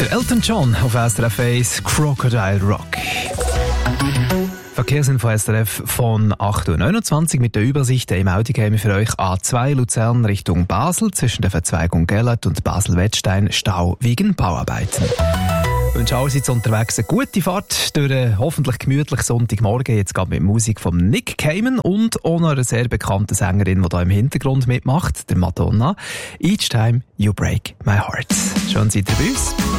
Der Elton John auf SRF 1, Crocodile Rock. Verkehrsinfo SRF von 8.29 Uhr mit der Übersicht im Auto käme für euch A2 Luzern Richtung Basel zwischen der Verzweigung Gellert und Basel-Wettstein Stau wegen Bauarbeiten. Ich wünsche allerseits unterwegs eine gute Fahrt durch einen hoffentlich gemütlichen Sonntagmorgen. Jetzt geht mit Musik von Nick Cayman und auch noch einer sehr bekannten Sängerin, die da im Hintergrund mitmacht, der Madonna. Each Time You Break My Heart. Schön seid ihr bei uns.